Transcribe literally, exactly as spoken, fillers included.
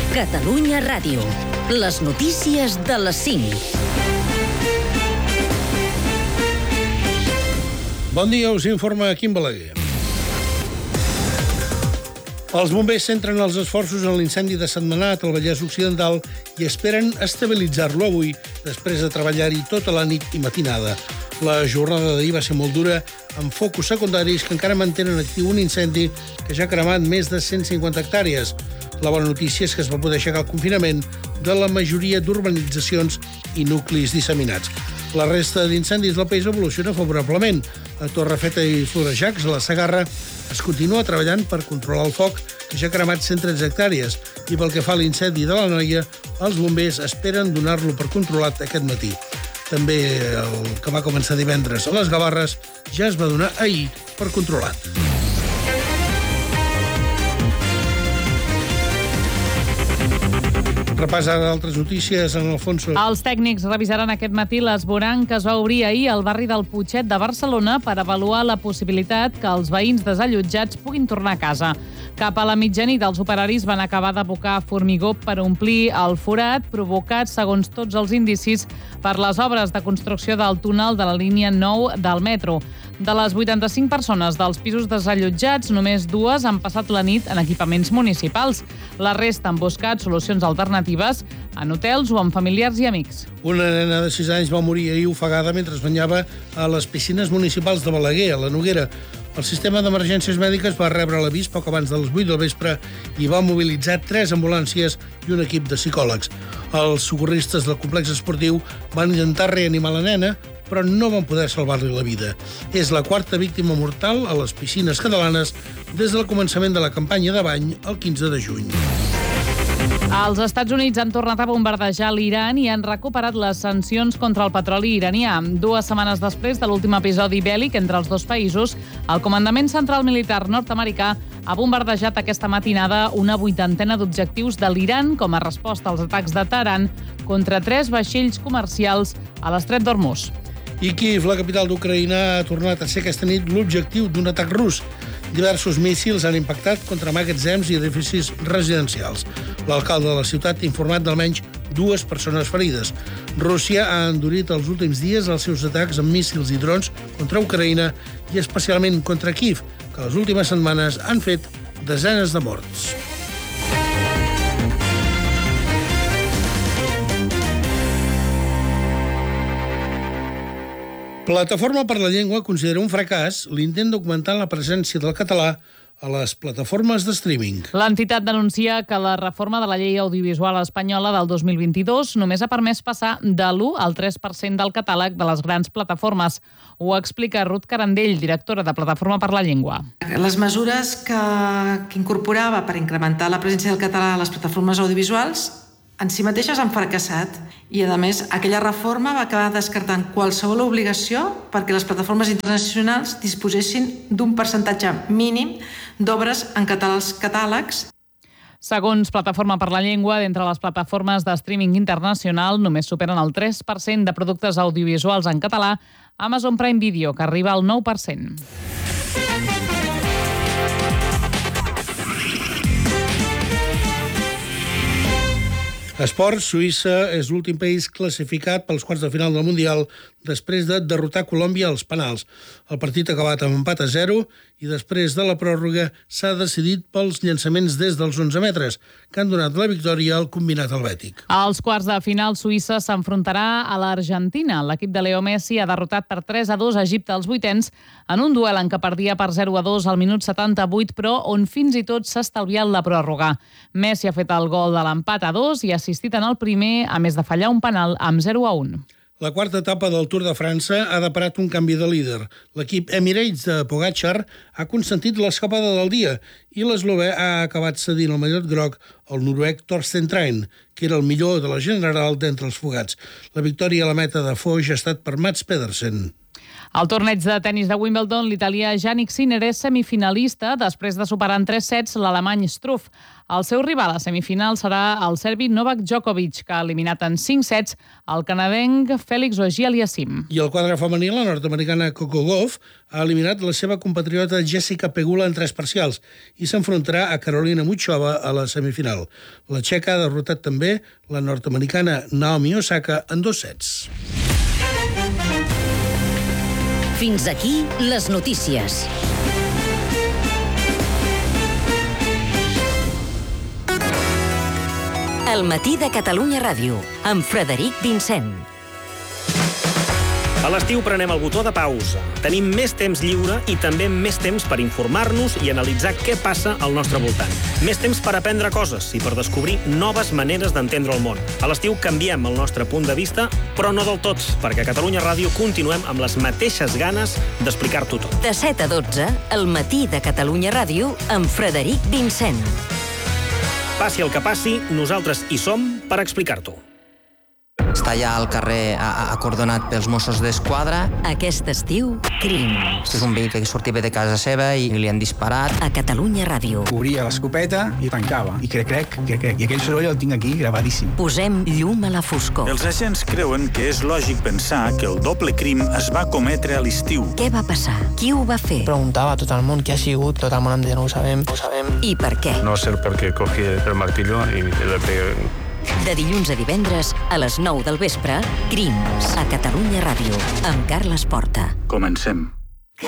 Catalunya Ràdio. Les notícies de les cinc. Bon dia, us informa Quim Balaguer. Els bombers centren els esforços en l'incendi de Sentmenat, al Vallès Occidental, i esperen estabilitzar-lo avui, després de treballar-hi tota la nit i matinada. La jornada d'ahir va ser molt dura, amb focus secundaris que encara mantenen actiu un incendi que ja ha cremat més de cent cinquanta hectàrees. La bona notícia és que es va poder aixecar el confinament de la majoria d'urbanitzacions i nuclis disseminats. La resta d'incendis del país evoluciona favorablement. A Torrefeta i Florejacs, a la Segarra, es continua treballant per controlar el foc, que ja ha cremat cent tretze hectàrees, i pel que fa a l'incendi de la Noia, els bombers esperen donar-lo per controlat aquest matí. També el que va començar divendres a les Gavarres ja es va donar ahir per controlat. Repàs ara d'altres notícies en Alfonso. Els tècnics revisaran aquest matí l'esborang que es va obrir ahir al barri del Putxet de Barcelona per avaluar la possibilitat que els veïns desallotjats puguin tornar a casa. Cap a la mitjanit, els operaris van acabar d'abocar formigó per omplir el forat provocat, segons tots els indicis, per les obres de construcció del túnel de la línia nou del metro. De les vuitanta-cinc persones dels pisos desallotjats, només dues han passat la nit en equipaments municipals. La resta han buscat solucions alternatives en hotels o amb familiars i amics. Una nena de sis anys va morir ahir ofegada mentre es banyava a les piscines municipals de Balaguer, a la Noguera. El sistema d'emergències mèdiques va rebre l'avís poc abans de les vuit del vespre i va mobilitzar tres ambulàncies i un equip de psicòlegs. Els socorristes del complex esportiu van intentar reanimar la nena, però no van poder salvar-li la vida. És la quarta víctima mortal a les piscines catalanes des del començament de la campanya de bany el quinze de juny. Els Estats Units han tornat a bombardejar l'Iran i han recuperat les sancions contra el petroli iranià. Dues setmanes després de l'últim episodi bèl·lic entre els dos països, el Comandament Central Militar nord-americà ha bombardejat aquesta matinada una vuitantena d'objectius de l'Iran com a resposta als atacs de Teheran contra tres vaixells comercials a l'estret d'Hormuz. I Kíev, la capital d'Ucraïna, ha tornat a ser aquesta nit l'objectiu d'un atac rus. Diversos míssils han impactat contra magatzems i edificis residencials. L'alcalde de la ciutat ha informat d'almenys dues persones ferides. Rússia ha endurit els últims dies els seus atacs amb míssils i drons contra Ucraïna i especialment contra Kíev, que les últimes setmanes han fet desenes de morts. Plataforma per la Llengua considera un fracàs l'intent d'augmentar la presència del català a les plataformes de streaming. L'entitat denuncia que la reforma de la llei audiovisual espanyola del dos mil vint-i-dos només ha permès passar de l'u al tres per cent del catàleg de les grans plataformes. Ho explica Ruth Carandell, directora de Plataforma per la Llengua. Les mesures que, que incorporava per incrementar la presència del català a les plataformes audiovisuals en si mateixes han fracassat i, a més, aquella reforma va acabar descartant qualsevol obligació perquè les plataformes internacionals disposessin d'un percentatge mínim d'obres en català als catàlegs. Segons Plataforma per la Llengua, d'entre les plataformes de streaming internacional només superen el tres per cent de productes audiovisuals en català Amazon Prime Video, que arriba al nou per cent. Esports, Suïssa és l'últim país classificat pels quarts de final del Mundial després de derrotar Colòmbia als penals. El partit ha acabat amb empat a zero i després de la pròrroga s'ha decidit pels llançaments des dels onze metres, que han donat la victòria al combinat helvètic. Als quarts de final, Suïssa s'enfrontarà a l'Argentina. L'equip de Leo Messi ha derrotat per tres a dos a Egipte als vuitens en un duel en què perdia per zero a dos al minut setanta-vuit, però on fins i tot s'ha estalviat la pròrroga. Messi ha fet el gol de l'empat a dos i ha assistit en el primer, a més de fallar un penal amb zero a un. La quarta etapa del Tour de França ha deparat un canvi de líder. L'equip Emirates de Pogačar ha consentit l'escapada del dia i l'eslovè ha acabat cedint el mallot groc al noruec Torsten Train, que era el millor de la general d'entre els fugats. La victòria a la meta de Foix ha estat per Mats Pedersen. Al torneig de tennis de Wimbledon, l'italià Jannik Sinner és semifinalista després de superar en tres sets l'alemany Struff. El seu rival a semifinal serà el serbi Novak Djokovic, que ha eliminat en cinc sets el canadenc Félix Auger-Aliassime. I el quadre femení, la nord-americana Coco Gauff, ha eliminat la seva compatriota Jessica Pegula en tres parcials i s'enfrontarà a Carolina Muchova a la semifinal. La txeca ha derrotat també la nord-americana Naomi Osaka en dos sets. Fins aquí les notícies. El matí de Catalunya Ràdio, amb Frederic Vincent. A l'estiu prenem el botó de pausa. Tenim més temps lliure i també més temps per informar-nos i analitzar què passa al nostre voltant. Més temps per aprendre coses i per descobrir noves maneres d'entendre el món. A l'estiu canviem el nostre punt de vista, però no del tot, perquè a Catalunya Ràdio continuem amb les mateixes ganes d'explicar-t'ho tot. De set a dotze, el matí de Catalunya Ràdio, amb Frederic Vincent. Passi el que passi, nosaltres hi som per explicar-t'ho. Està allà al carrer acordonat pels Mossos d'Esquadra. Aquest estiu, crims. És un veí que sortia de casa seva i li han disparat. A Catalunya Ràdio. Obria l'escopeta i tancava. I crec, crec, crec, crec. I aquell soroll el tinc aquí gravadíssim. Posem llum a la foscor. Els agents creuen que és lògic pensar que el doble crim es va cometre a l'estiu. Què va passar? Qui ho va fer? Preguntava a tot el món qui ha sigut. Tot el món em deia, no ho sabem, no ho sabem. I per què? No sé per què cogí el martillo i le pegué. De dilluns a divendres, a les nou del vespre, Crims, a Catalunya Ràdio, amb Carles Porta. Comencem.